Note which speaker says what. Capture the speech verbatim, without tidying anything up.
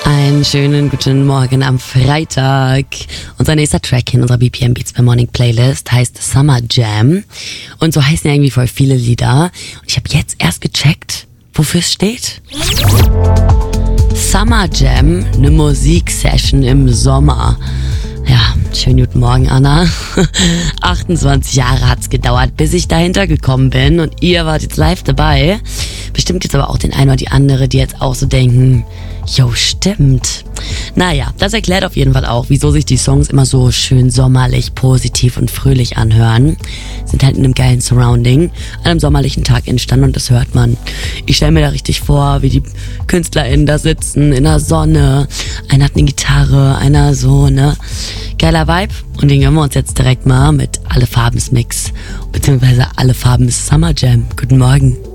Speaker 1: Einen schönen guten Morgen am Freitag. Unser nächster Track in unserer B P M Beats by Morning Playlist heißt Summer Jam. Und so heißen ja irgendwie voll viele Lieder. Und ich habe jetzt erst gecheckt, wofür es steht. Summer Jam, eine Musiksession im Sommer. Ja, schönen guten Morgen, Anna. achtundzwanzig Jahre hat's gedauert, bis ich dahinter gekommen bin und ihr wart jetzt live dabei. Bestimmt gibt's aber auch den einen oder die andere, die jetzt auch so denken, jo, stimmt. Naja, das erklärt auf jeden Fall auch, wieso sich die Songs immer so schön sommerlich, positiv und fröhlich anhören. Sind halt in einem geilen Surrounding, an einem sommerlichen Tag entstanden und das hört man. Ich stelle mir da richtig vor, wie die KünstlerInnen da sitzen, in der Sonne. Einer hat eine Gitarre, einer so, ne? Geiler Vibe. Und den gönnen wir uns jetzt direkt mal mit Alle Farbens Mix, beziehungsweise Alle Farbens Summer Jam. Guten Morgen.